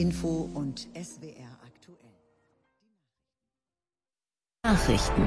Info und SWR aktuell. Nachrichten.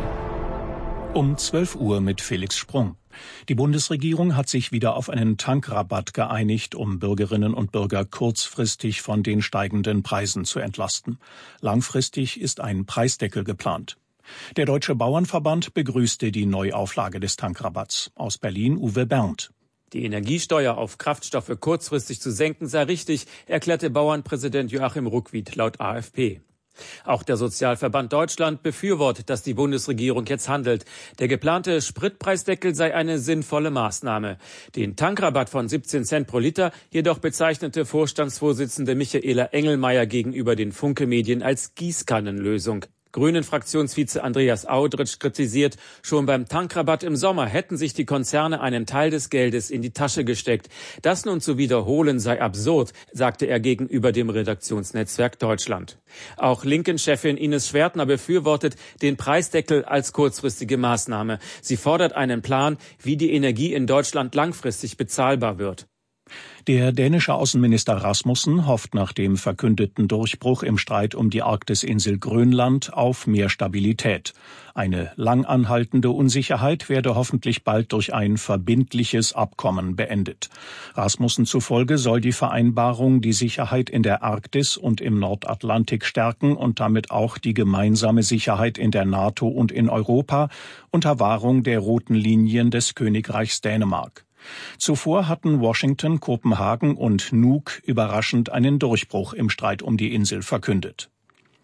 Um 12 Uhr mit Felix Sprung. Die Bundesregierung hat sich wieder auf einen Tankrabatt geeinigt, um Bürgerinnen und Bürger kurzfristig von den steigenden Preisen zu entlasten. Langfristig ist ein Preisdeckel geplant. Der Deutsche Bauernverband begrüßte die Neuauflage des Tankrabatts. Aus Berlin Uwe Berndt. Die Energiesteuer auf Kraftstoffe kurzfristig zu senken sei richtig, erklärte Bauernpräsident Joachim Ruckwied laut AfP. Auch der Sozialverband Deutschland befürwortet, dass die Bundesregierung jetzt handelt. Der geplante Spritpreisdeckel sei eine sinnvolle Maßnahme. Den Tankrabatt von 17 Cent pro Liter jedoch bezeichnete Vorstandsvorsitzende Michaela Engelmeier gegenüber den Funke-Medien als Gießkannenlösung. Grünen-Fraktionsvize Andreas Audritsch kritisiert, schon beim Tankrabatt im Sommer hätten sich die Konzerne einen Teil des Geldes in die Tasche gesteckt. Das nun zu wiederholen sei absurd, sagte er gegenüber dem Redaktionsnetzwerk Deutschland. Auch Linken-Chefin Ines Schwertner befürwortet den Preisdeckel als kurzfristige Maßnahme. Sie fordert einen Plan, wie die Energie in Deutschland langfristig bezahlbar wird. Der dänische Außenminister Rasmussen hofft nach dem verkündeten Durchbruch im Streit um die Arktisinsel Grönland auf mehr Stabilität. Eine lang anhaltende Unsicherheit werde hoffentlich bald durch ein verbindliches Abkommen beendet. Rasmussen zufolge soll die Vereinbarung die Sicherheit in der Arktis und im Nordatlantik stärken und damit auch die gemeinsame Sicherheit in der NATO und in Europa unter Wahrung der roten Linien des Königreichs Dänemark. Zuvor hatten Washington, Kopenhagen und Nuuk überraschend einen Durchbruch im Streit um die Insel verkündet.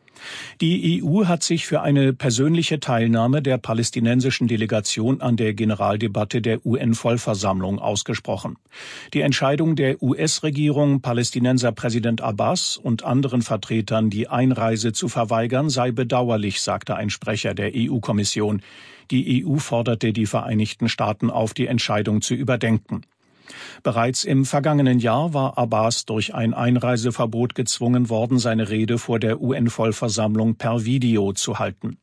Die EU hat sich für eine persönliche Teilnahme der palästinensischen Delegation an der Generaldebatte der UN-Vollversammlung ausgesprochen. Die Entscheidung der US-Regierung, Palästinenser-Präsident Abbas und anderen Vertretern die Einreise zu verweigern, sei bedauerlich, sagte ein Sprecher der EU-Kommission. Die EU forderte die Vereinigten Staaten auf, die Entscheidung zu überdenken. Bereits im vergangenen Jahr war Abbas durch ein Einreiseverbot gezwungen worden, seine Rede vor der UN-Vollversammlung per Video zu halten.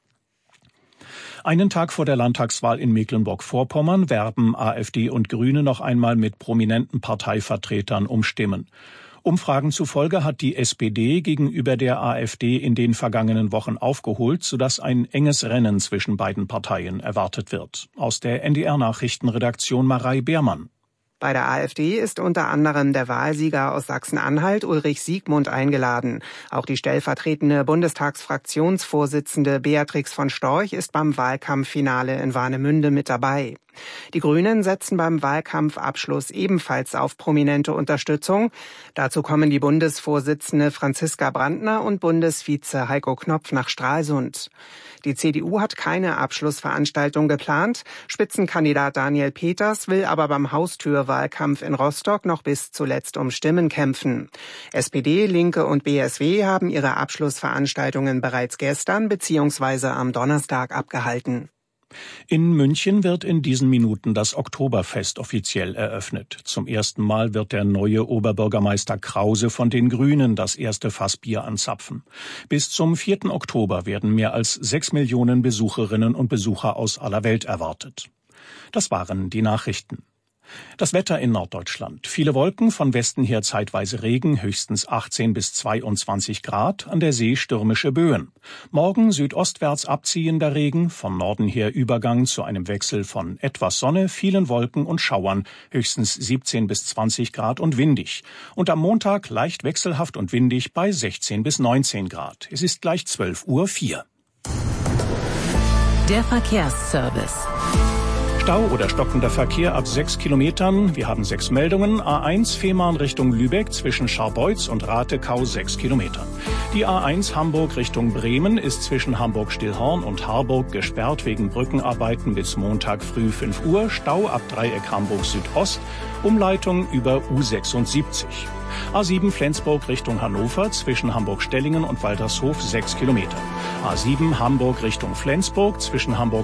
Einen Tag vor der Landtagswahl in Mecklenburg-Vorpommern werben AfD und Grüne noch einmal mit prominenten Parteivertretern um Stimmen. Umfragen zufolge hat die SPD gegenüber der AfD in den vergangenen Wochen aufgeholt, sodass ein enges Rennen zwischen beiden Parteien erwartet wird. Aus der NDR-Nachrichtenredaktion Marei Beermann. Bei der AfD ist unter anderem der Wahlsieger aus Sachsen-Anhalt Ulrich Siegmund eingeladen. Auch die stellvertretende Bundestagsfraktionsvorsitzende Beatrix von Storch ist beim Wahlkampffinale in Warnemünde mit dabei. Die Grünen setzen beim Wahlkampfabschluss ebenfalls auf prominente Unterstützung. Dazu kommen die Bundesvorsitzende Franziska Brandner und Bundesvize Heiko Knopf nach Stralsund. Die CDU hat keine Abschlussveranstaltung geplant. Spitzenkandidat Daniel Peters will aber beim Haustürwahlkampf in Rostock noch bis zuletzt um Stimmen kämpfen. SPD, Linke und BSW haben ihre Abschlussveranstaltungen bereits gestern bzw. am Donnerstag abgehalten. In München wird in diesen Minuten das Oktoberfest offiziell eröffnet. Zum ersten Mal wird der neue Oberbürgermeister Krause von den Grünen das erste Fass Bier anzapfen. Bis zum 4. Oktober werden mehr als 6 Millionen Besucherinnen und Besucher aus aller Welt erwartet. Das waren die Nachrichten. Das Wetter in Norddeutschland. Viele Wolken, von Westen her zeitweise Regen, höchstens 18 bis 22 Grad, an der See stürmische Böen. Morgen südostwärts abziehender Regen, von Norden her Übergang zu einem Wechsel von etwas Sonne, vielen Wolken und Schauern, höchstens 17 bis 20 Grad und windig. Und am Montag leicht wechselhaft und windig bei 16 bis 19 Grad. Es ist gleich 12:04 Uhr. Der Verkehrsservice. Stau oder stockender Verkehr ab 6 Kilometern. Wir haben 6 Meldungen. A1 Fehmarn Richtung Lübeck zwischen Scharbeutz und Ratekau 6 Kilometer. Die A1 Hamburg Richtung Bremen ist zwischen Hamburg-Stillhorn und Harburg gesperrt wegen Brückenarbeiten bis Montag früh 5 Uhr. Stau ab Dreieck Hamburg Südost. Umleitung über U76. A7 Flensburg Richtung Hannover zwischen Hamburg-Stellingen und Waltershof 6 Kilometer. A7 Hamburg Richtung Flensburg zwischen Hamburg